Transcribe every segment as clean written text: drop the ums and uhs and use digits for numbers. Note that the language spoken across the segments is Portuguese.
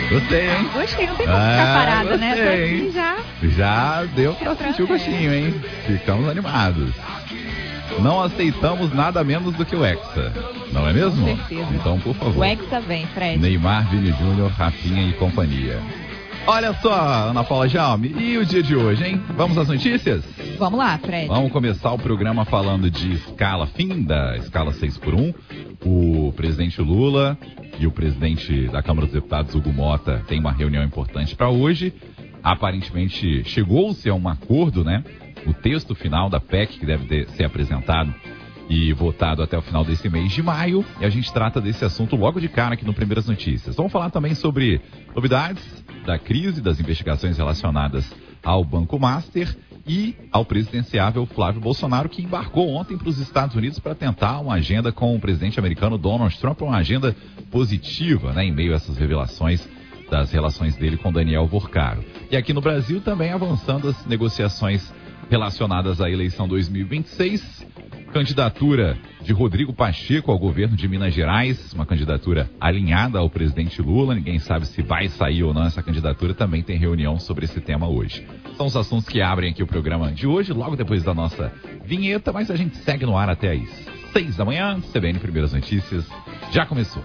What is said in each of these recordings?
Gostei, hein? Gostei, não tem como ficar parada, gostei, né? Tô aqui Já deu pra sentir o gostinho, hein? Ficamos animados. Não aceitamos nada menos do que o Hexa, não é mesmo? Com certeza. Então, por favor. O Hexa vem, Fred. Neymar, Vini Júnior, Rafinha e companhia. Olha só, Ana Paula Jaume, e o dia de hoje, hein? Vamos às notícias? Vamos lá, Fred. Vamos começar o programa falando de escala, fim da escala 6x1. O presidente Lula e o presidente da Câmara dos Deputados, Hugo Mota, têm uma reunião importante para hoje. Aparentemente chegou-se a um acordo, né? O texto final da PEC, que deve ser apresentado e votado até o final desse mês de maio. E a gente trata desse assunto logo de cara aqui no Primeiras Notícias. Vamos falar também sobre novidades da crise, das investigações relacionadas ao Banco Master e ao presidenciável Flávio Bolsonaro, que embarcou ontem para os Estados Unidos para tentar uma agenda com o presidente americano Donald Trump, uma agenda positiva, né, em meio a essas revelações das relações dele com Daniel Vorcaro. E aqui no Brasil também avançando as negociações relacionadas à eleição 2026, candidatura de Rodrigo Pacheco ao governo de Minas Gerais, uma candidatura alinhada ao presidente Lula, ninguém sabe se vai sair ou não essa candidatura, também tem reunião sobre esse tema hoje. São os assuntos que abrem aqui o programa de hoje, logo depois da nossa vinheta, mas a gente segue no ar até às 6 da manhã, CBN Primeiras Notícias, já começou.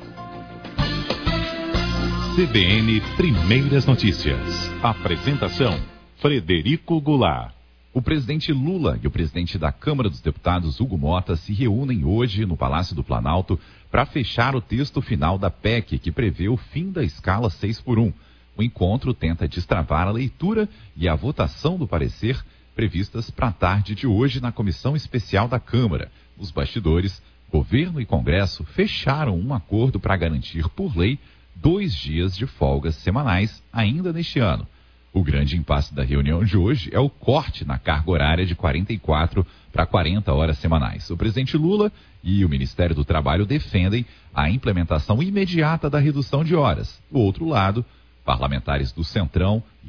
CBN Primeiras Notícias. Apresentação, Frederico Goulart. O presidente Lula e o presidente da Câmara dos Deputados, Hugo Mota, se reúnem hoje no Palácio do Planalto para fechar o texto final da PEC, que prevê o fim da escala 6x1. O encontro tenta destravar a leitura e a votação do parecer previstas para a tarde de hoje na Comissão Especial da Câmara. Os bastidores, governo e Congresso fecharam um acordo para garantir, por lei, 2 dias de folgas semanais ainda neste ano. O grande impasse da reunião de hoje é o corte na carga horária de 44 para 40 horas semanais. O presidente Lula e o Ministério do Trabalho defendem a implementação imediata da redução de horas. Do outro lado, parlamentares do Centrão